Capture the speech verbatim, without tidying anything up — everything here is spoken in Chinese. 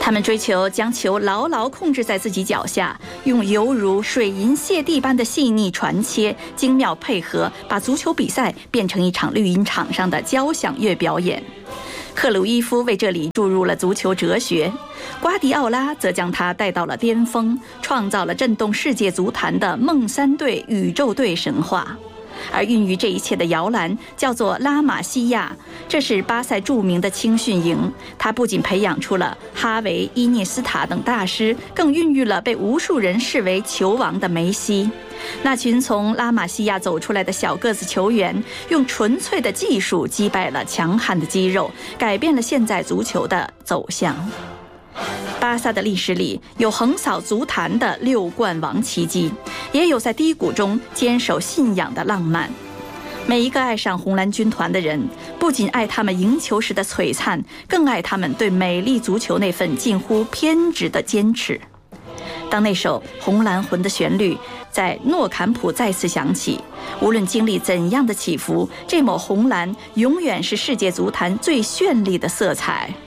他们追求将球牢牢控制在自己脚下，用犹如水银泻地般的细腻传切、精妙配合，把足球比赛变成一场绿茵场上的交响乐表演。克鲁伊夫为这里注入了足球哲学，瓜迪奥拉则将他带到了巅峰，创造了震动世界足坛的梦三队、宇宙队神话。而孕育这一切的摇篮叫做拉玛西亚，这是巴塞著名的青训营。它不仅培养出了哈维、伊涅斯塔等大师，更孕育了被无数人视为球王的梅西。那群从拉玛西亚走出来的小个子球员，用纯粹的技术击败了强悍的肌肉，改变了现在足球的走向。巴萨的历史里有横扫足坛的六冠王奇迹，也有在低谷中坚守信仰的浪漫。每一个爱上红蓝军团的人，不仅爱他们赢球时的璀璨，更爱他们对美丽足球那份近乎偏执的坚持。当那首《红蓝魂》的旋律在诺坎普再次响起，无论经历怎样的起伏，这抹红蓝永远是世界足坛最绚丽的色彩。